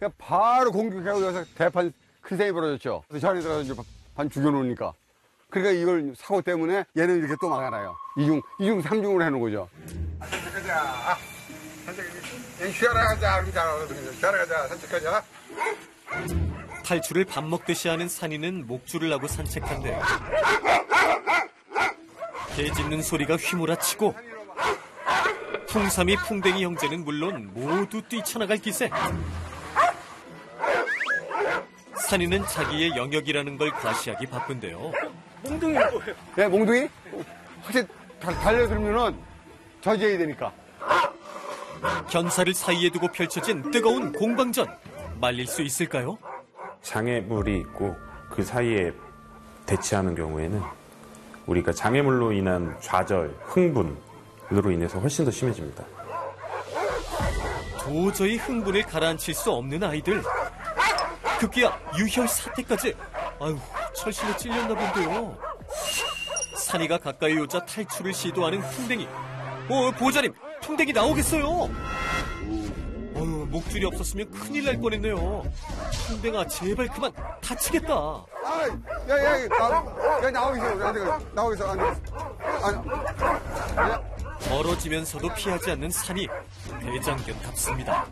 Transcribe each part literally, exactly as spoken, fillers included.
그냥 바로 공격하고 여기서 대판 큰 셈이 벌어졌죠. 그래서 저 안에 들어가서 이제 반 죽여놓으니까. 그러니까 이걸 사고 때문에 얘는 이렇게 또 막아놔요. 이중, 이중, 삼중으로 해놓은 거죠. 산책하자. 산책, 쉬어라 가자. 우리 잘하거든요. 쉬어라 가자. 산책하자. 탈출을 밥 먹듯이 하는 산이는 목줄을 하고 산책한데 개 짖는 소리가 휘몰아치고 풍삼이 풍뎅이 형제는 물론 모두 뛰쳐나갈 기세. 산이는 자기의 영역이라는 걸 과시하기 바쁜데요. 몽둥이 뭐예요? 네, 몽둥이? 확실히 달려들면은 저지해야 되니까. 견사를 사이에 두고 펼쳐진 뜨거운 공방전. 말릴 수 있을까요? 장애물이 있고 그 사이에 대치하는 경우에는 우리가 장애물로 인한 좌절, 흥분으로 인해서 훨씬 더 심해집니다. 도저히 흥분을 가라앉힐 수 없는 아이들. 급기야 유혈 사태까지. 아유, 철심에 찔렸나 본데요. 산이가 가까이 오자 탈출을 시도하는 풍뎅이. 어, 보호자님, 풍뎅이 나오겠어요. 어휴, 목줄이 없었으면 큰일 날 뻔했네요. 풍뎅아, 제발 그만 다치겠다. 아, 야, 야, 나, 야, 나오고 있어. 나오고 있어. 아니. 멀어지면서도 피하지 않는 산이 대장견답습니다.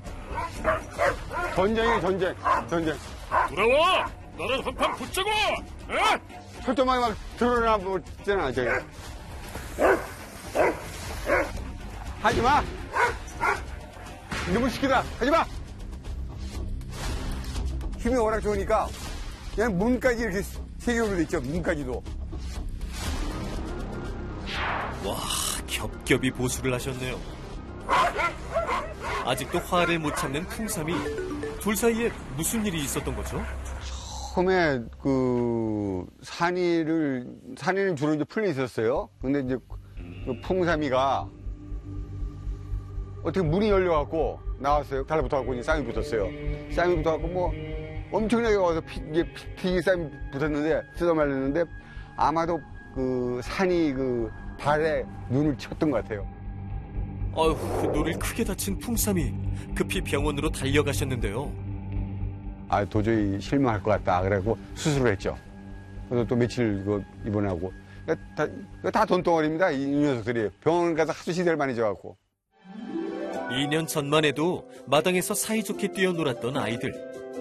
전쟁이 전쟁, 전쟁. 돌아와! 너는 한판 붙자고! 에? 철도망이 막 드러나 보잖아, 저기. 하지 마! 너무 시키다! 하지 마! 힘이 워낙 좋으니까 그냥 문까지 이렇게 세계로 돼 있죠, 문까지도. 와, 겹겹이 보수를 하셨네요. 아직도 화를 못 참는 풍삼이 둘 사이에 무슨 일이 있었던 거죠? 처음에 그 산이를 산이는 주로 이제 풀려 있었어요. 근데 이제 그 풍삼이가 어떻게 문이 열려갖고 나왔어요. 달라붙어갖고 이제 쌍이 붙었어요. 쌍이 붙어갖고 뭐 엄청나게 와서 피, 이게 피, 피 쌍이 붙었는데 뜯어 말렸는데 아마도 그 산이 그 발에 눈을 쳤던 것 같아요. 어휴, 눈을 크게 다친 풍삼이 급히 병원으로 달려가셨는데요. 아, 도저히 실망할 것 같다. 그래갖고 수술을 했죠. 그래서 또 며칠 그 입원하고. 다, 다 돈덩어리입니다. 이 녀석들이. 병원 가서 하도 시대를 많이 져갖고. 이 년 전만 해도 마당에서 사이좋게 뛰어놀았던 아이들.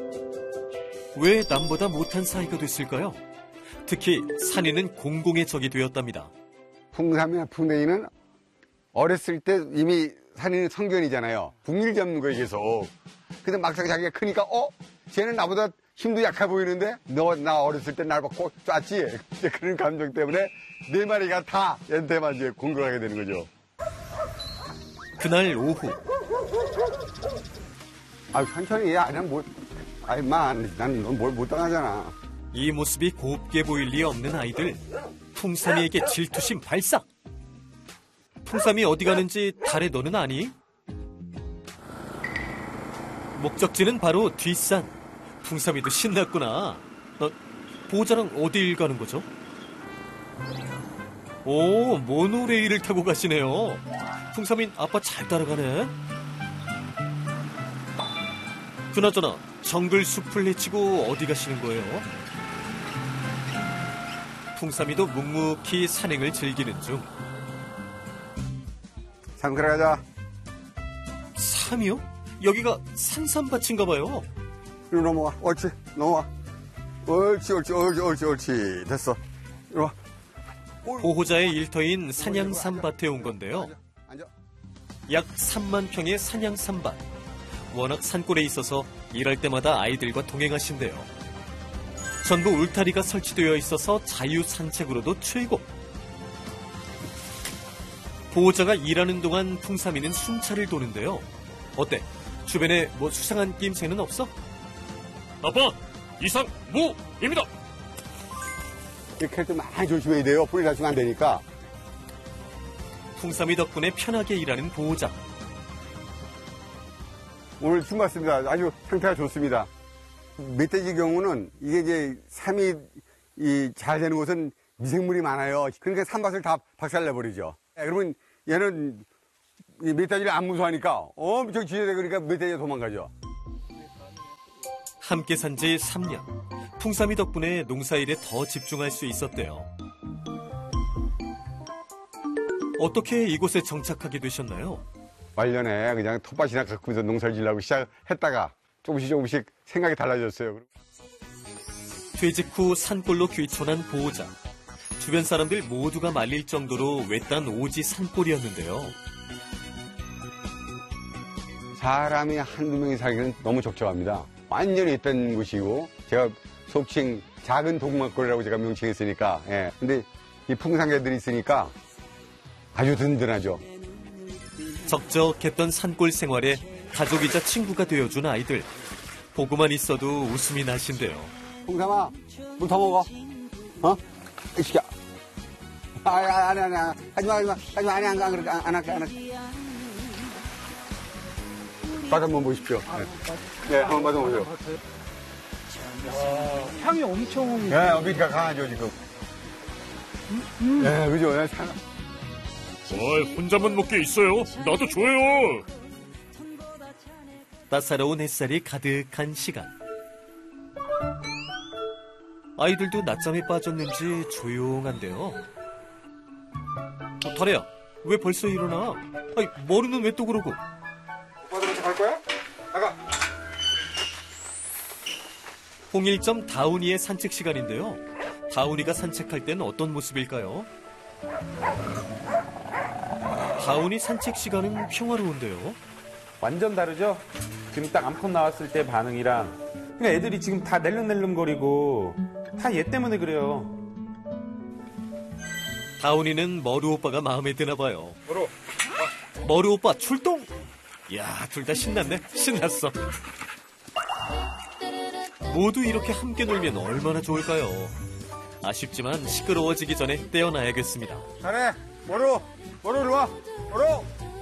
왜 남보다 못한 사이가 됐을까요? 특히 산이는 공공의 적이 되었답니다. 풍삼이나 풍뎅이는 어렸을 때 이미 산이는 성견이잖아요. 북일 잡는 거예요, 계속. 근데 막상 자기가 크니까, 어? 쟤는 나보다 힘도 약해 보이는데? 너, 나 어렸을 때 날 받고 쐈지? 그런 감정 때문에 네 마리가 다 얘한테만 이제 공격하게 되는 거죠. 그날 오후. 아, 천천히, 야, 난 뭐, 아이, 마, 난 넌 뭘 못 당하잖아. 이 모습이 곱게 보일 리 없는 아이들. 풍삼이에게 질투심 발사. 풍삼이 어디 가는지 달에 너는 아니? 목적지는 바로 뒷산. 풍삼이도 신났구나. 어, 보호자랑 어딜 가는 거죠? 오, 모노레일을 타고 가시네요. 풍삼인 아빠 잘 따라가네. 그나저나 정글 숲을 헤치고 어디 가시는 거예요? 풍삼이도 묵묵히 산행을 즐기는 중. 참, 그래 가자. 삼이요? 여기가 산삼밭인가 봐요. 이리 넘어와. 옳지. 넘어와. 옳지, 옳지, 옳지, 옳지, 옳지. 됐어. 이리 와. 보호자의 일터인 산양삼밭에 온 건데요. 앉아. 약 삼만 평의 산양삼밭. 워낙 산골에 있어서 일할 때마다 아이들과 동행하신대요. 전부 울타리가 설치되어 있어서 자유 산책으로도 최고. 보호자가 일하는 동안 풍삼이는 순찰을 도는데요. 어때? 주변에 뭐 수상한 낌새는 없어? 아빠, 이상 무입니다. 이렇게 할 때 많이 조심해야 돼요. 뿌리 다치면 안 되니까. 풍삼이 덕분에 편하게 일하는 보호자. 오늘 춤 봤습니다. 아주 상태가 좋습니다. 멧돼지 경우는 이게 이제 삶이 이 잘 되는 곳은 미생물이 많아요. 그러니까 산밭을 다 박살내버리죠. 그러면 얘는 이 멧돼지를 안 무서워하니까 엄청 지저대 그러니까 멧돼지가 도망가죠. 함께 산 지 삼 년. 풍삼이 덕분에 농사일에 더 집중할 수 있었대요. 어떻게 이곳에 정착하게 되셨나요? 말년에 그냥 텃밭이나 가꾸면서 농사를 지려고 시작했다가 조금씩 조금씩 생각이 달라졌어요. 퇴직 후 산골로 귀촌한 보호자. 주변 사람들 모두가 말릴 정도로 외딴 오지 산골이었는데요. 사람이 한두 명이 살기는 너무 적적합니다. 완전히 있던 곳이고, 제가 속칭 작은 동막골이라고 제가 명칭했으니까, 예. 근데 이 풍산개들이 있으니까 아주 든든하죠. 적적했던 산골 생활에 가족이자 친구가 되어준 아이들. 보고만 있어도 웃음이 나신대요. 풍삼아, 물 더 먹어. 어? 이 시켜. 아, 아, 안 해, 안 해. 하지 마, 하지 마. 하지 마, 안 해, 안, 안, 안, 안 할게, 안 할게. 맛 한번 보십시오. 네, 네 한번 맛 한번 보세요. 향이 엄청. 네, 어미가 강하죠, 지금. 음? 네, 그죠. 네, 상... 어이, 혼자만 먹게 있어요. 나도 줘요. 따사로운 햇살이 가득한 시간. 아이들도 낮잠에 빠졌는지 조용한데요. 어, 다래야, 왜 벌써 일어나? 아니, 머리는 왜 또 그러고? 오빠도 같이 갈 거야? 나가. 홍일점 다운이의 산책 시간인데요. 다운이가 산책할 때는 어떤 모습일까요? 다운이 산책 시간은 평화로운데요. 완전 다르죠? 지금 딱 암컷 나왔을 때 반응이랑. 그러니까 애들이 지금 다 낼름낼름거리고 다 얘 때문에 그래요. 다운이는 머루 오빠가 마음에 드나 봐요. 머루. 머루 오빠 출동! 이야, 둘 다 신났네. 신났어. 모두 이렇게 함께 놀면 얼마나 좋을까요? 아쉽지만 시끄러워지기 전에 떼어놔야겠습니다. 잘해. 머루. 머루, 일로 와. 머루.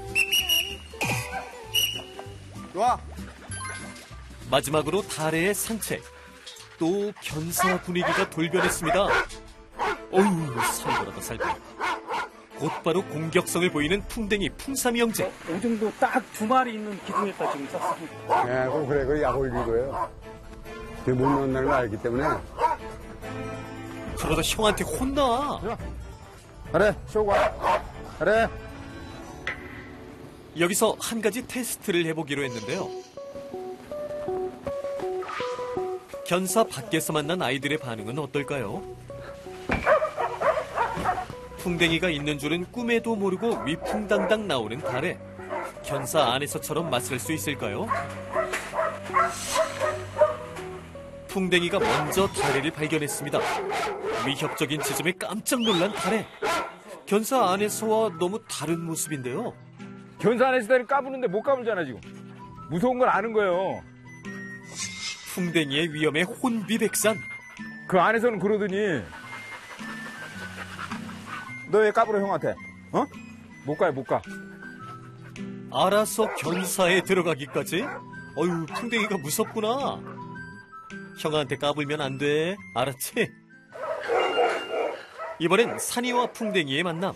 일로 와. 마지막으로 달의 산책. 또 견사 분위기가 돌변했습니다. 어휴, 살벌하다 살벌. 곧바로 공격성을 보이는 풍뎅이 풍삼이 형제. 이 정도 딱 두 마리 있는 기둥에다 지금 쌌습니다. 네, 그럼 그래. 그래, 약 올린 거예요. 되게 못 넣는다는 걸 알기 때문에. 그러다 형한테 혼나. 그래, 쇼고 와. 그래. 여기서 한 가지 테스트를 해보기로 했는데요. 견사 밖에서 만난 아이들의 반응은 어떨까요? 풍뎅이가 있는 줄은 꿈에도 모르고 위풍당당 나오는 달에 견사 안에서처럼 맞설 수 있을까요? 풍뎅이가 먼저 다래를 발견했습니다. 위협적인 지점에 깜짝 놀란 다래. 견사 안에서와 너무 다른 모습인데요. 견사 안에서 다리 까부는데 못 까불잖아 지금. 무서운 걸 아는 거예요. 풍뎅이의 위험에 혼비백산. 그 안에서는 그러더니 너 왜 까불어 형한테? 어? 못 가요 못 가. 알아서 견사에 들어가기까지? 어휴, 풍뎅이가 무섭구나. 형한테 까불면 안 돼. 알았지? 이번엔 산이와 풍뎅이의 만남.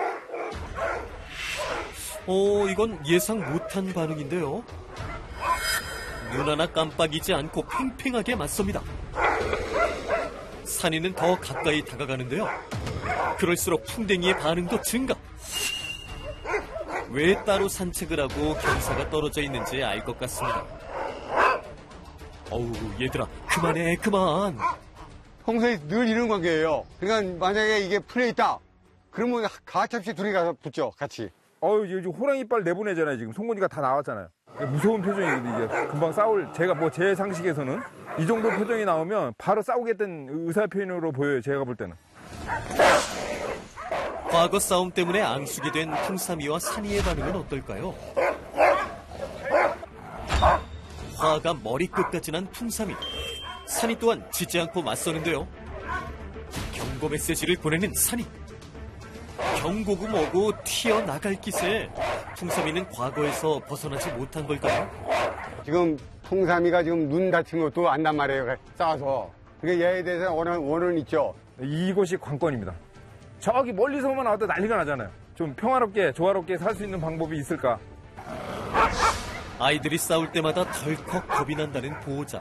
어, 이건 예상 못한 반응인데요. 눈 하나 깜빡이지 않고 팽팽하게 맞섭니다. 산이는 더 가까이 다가가는데요. 그럴수록 풍뎅이의 반응도 증가. 왜 따로 산책을 하고 견사가 떨어져 있는지 알 것 같습니다. 어우, 얘들아, 그만해, 그만. 평소에 늘 이런 관계예요. 그러니까 만약에 이게 풀려 있다. 그러면 가차없이 둘이 가서 붙죠, 같이. 어우 이제 호랑이 이빨 내보내잖아요 지금. 송곳니가 다 나왔잖아요. 무서운 표정이거든요. 이제 금방 싸울. 제가 뭐 제 상식에서는 이 정도 표정이 나오면 바로 싸우겠다는 의사 표현으로 보여요. 제가 볼 때는. 과거 싸움 때문에 앙숙이 된 풍삼이와 산이의 반응은 어떨까요? 화가 머리끝까지 난 풍삼이. 산이 또한 짖지 않고 맞서는데요. 경고 메시지를 보내는 산이. 경고고 뭐고 튀어나갈 기세. 풍삼이는 과거에서 벗어나지 못한 걸까요? 지금 풍삼이가 지금 눈 다친 것도 안단 말이에요. 싸워서. 그러니까 얘에 대해서 원은, 원은 있죠. 이곳이 관건입니다. 저기 멀리서만 나와도 난리가 나잖아요. 좀 평화롭게 조화롭게 살 수 있는 방법이 있을까? 아이들이 싸울 때마다 덜컥 겁이 난다는 보호자.